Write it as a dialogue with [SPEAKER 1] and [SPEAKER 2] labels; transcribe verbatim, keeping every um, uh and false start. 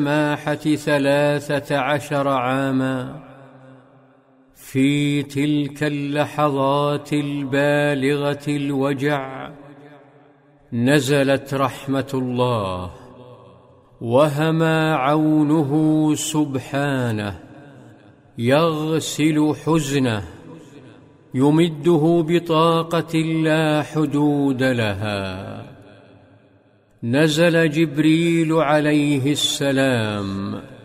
[SPEAKER 1] السماحة ثلاثة عشر عاما. في تلك اللحظات البالغة الوجع نزلت رحمة الله، وهما عونه سبحانه يغسل حزنه، يمده بطاقة لا حدود لها. نزل جبريل عليه السلام